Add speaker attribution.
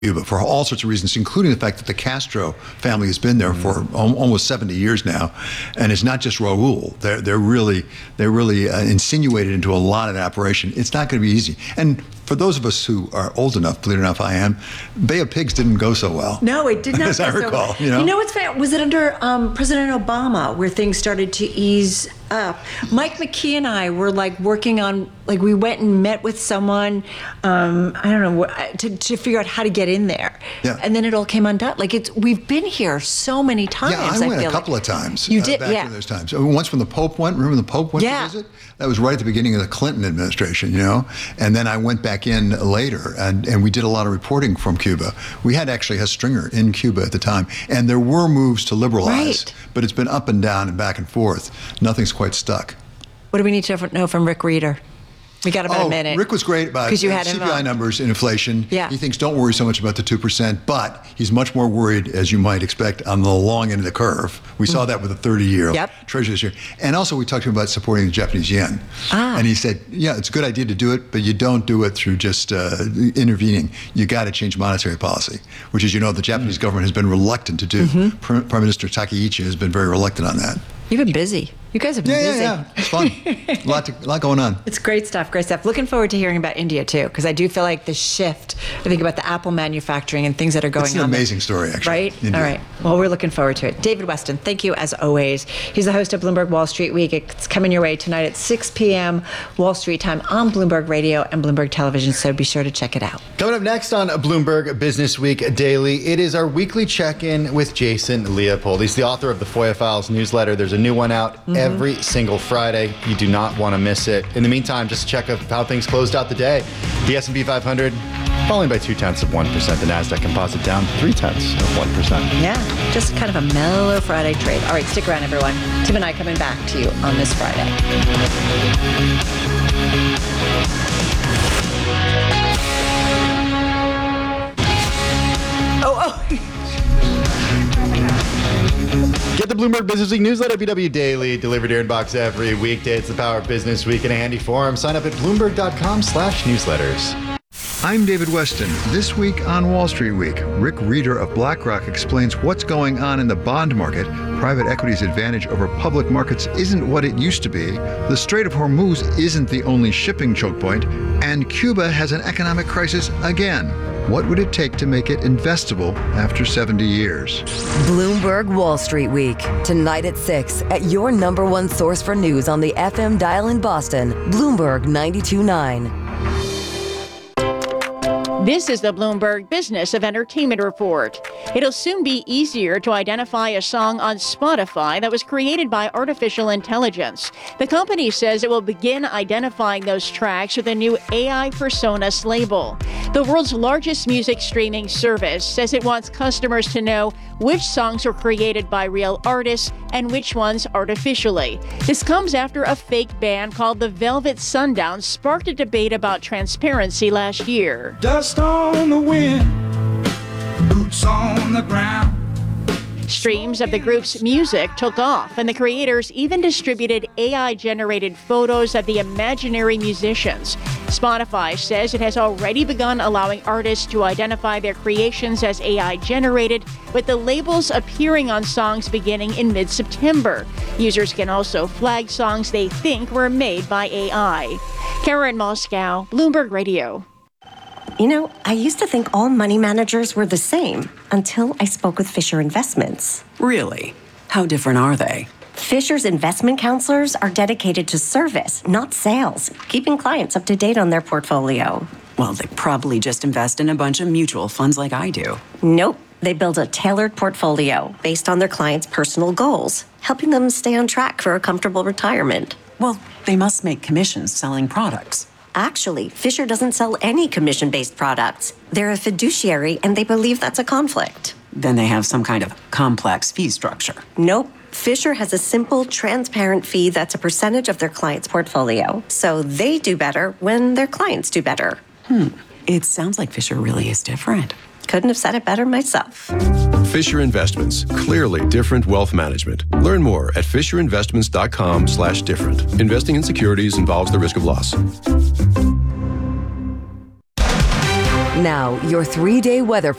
Speaker 1: Cuba for all sorts of reasons, including the fact that the Castro family has been there for almost 70 years now, and it's not just Raul. They're really insinuated into a lot of that operation. It's not going to be easy. And for those of us who are old enough, believe it or not, I am, Bay of Pigs didn't go so well.
Speaker 2: No, it did not.
Speaker 1: As I recall.
Speaker 2: You know what's funny? Was it under President Obama where things started to ease up? Mike McKee and I were working on, we went and met with someone, I don't know, to figure out how to get in there.
Speaker 1: Yeah.
Speaker 2: And then it all came undone. We've been here so many times.
Speaker 1: Yeah, I went a couple of times.
Speaker 2: You did,
Speaker 1: back in those times. Once when the Pope went, remember the Pope went to visit? That was right at the beginning of the Clinton administration, And then I went back in later, and we did a lot of reporting from Cuba. We had actually a stringer in Cuba at the time, and there were moves to liberalize, but it's been up and down and back and forth. Nothing's quite stuck.
Speaker 2: What do we need to know from Rick Reeder? We got about a minute.
Speaker 1: Rick was great about CPI numbers and inflation.
Speaker 2: Yeah.
Speaker 1: He thinks don't worry so much about the 2%, but he's much more worried, as you might expect, on the long end of the curve. We saw that with the 30-year Treasury this year. And also we talked to him about supporting the Japanese yen. And he said, it's a good idea to do it, but you don't do it through just intervening. You got to change monetary policy, which, as you know, the Japanese government has been reluctant to do. Prime Minister Takaichi has been very reluctant on that.
Speaker 2: You've been busy. You guys have been busy.
Speaker 1: Yeah. It's fun. a lot going on.
Speaker 2: It's great stuff. Looking forward to hearing about India, too, because I do feel like the shift, I think about the Apple manufacturing and things that are going on.
Speaker 1: It's an amazing story, actually.
Speaker 2: Right? India. All right. Well, we're looking forward to it. David Westin, thank you as always. He's the host of Bloomberg Wall Street Week. It's coming your way tonight at 6 p.m. Wall Street time on Bloomberg Radio and Bloomberg Television, so be sure to check it out.
Speaker 3: Coming up next on Bloomberg Business Week Daily, it is our weekly check-in with Jason Leopold. He's the author of the FOIA Files newsletter. There's a new one out every single Friday. You do not want to miss it. In the meantime, just check out how things closed out the day. The S&P 500 falling by 0.2%. The NASDAQ composite down 0.3%.
Speaker 2: Yeah, just kind of a mellow Friday trade. All right, stick around, everyone. Tim and I coming back to you on this Friday.
Speaker 3: Get the Bloomberg Business Week newsletter, BW Daily, delivered to your inbox every weekday. It's the power of Business Week in a handy form. Sign up at Bloomberg.com/newsletters.
Speaker 1: I'm David Westin. This week on Wall Street Week, Rick Reeder of BlackRock explains what's going on in the bond market. Private equity's advantage over public markets isn't what it used to be. The Strait of Hormuz isn't the only shipping choke point. And Cuba has an economic crisis again. What would it take to make it investable after 70 years?
Speaker 4: Bloomberg Wall Street Week. Tonight at 6 at your number one source for news on the FM dial in Boston, Bloomberg 92.9.
Speaker 5: This is the Bloomberg Business of Entertainment Report. It'll soon be easier to identify a song on Spotify that was created by artificial intelligence. The company says it will begin identifying those tracks with a new AI Personas label. The world's largest music streaming service says it wants customers to know which songs were created by real artists and which ones artificially. This comes after a fake band called the Velvet Sundown sparked a debate about transparency last year.
Speaker 6: Dust on the wind, boots on the ground.
Speaker 5: Streams of the group's music took off, and the creators even distributed AI-generated photos of the imaginary musicians. Spotify says it has already begun allowing artists to identify their creations as AI-generated, with the labels appearing on songs beginning in mid-September. Users can also flag songs they think were made by AI. Karen Moscow, Bloomberg Radio.
Speaker 7: I used to think all money managers were the same until I spoke with Fisher Investments.
Speaker 8: Really? How different are they?
Speaker 7: Fisher's investment counselors are dedicated to service, not sales, keeping clients up to date on their portfolio.
Speaker 8: Well, they probably just invest in a bunch of mutual funds like I do.
Speaker 7: Nope. They build a tailored portfolio based on their clients' personal goals, helping them stay on track for a comfortable retirement.
Speaker 8: Well, they must make commissions selling products.
Speaker 7: Actually, Fisher doesn't sell any commission-based products. They're a fiduciary, and they believe that's a conflict.
Speaker 8: Then they have some kind of complex fee structure.
Speaker 7: Nope. Fisher has a simple, transparent fee that's a percentage of their client's portfolio. So they do better when their clients do better.
Speaker 8: It sounds like Fisher really is different.
Speaker 7: Couldn't have said it better myself.
Speaker 9: Fisher Investments. Clearly different wealth management. Learn more at fisherinvestments.com/different. Investing in securities involves the risk of loss.
Speaker 4: Now, your 3-day weather